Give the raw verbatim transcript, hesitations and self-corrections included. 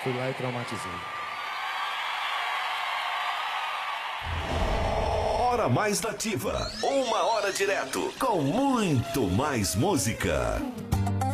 fui lá e traumatizei. Hora Mais Nativa. Uma hora direto com muito mais música.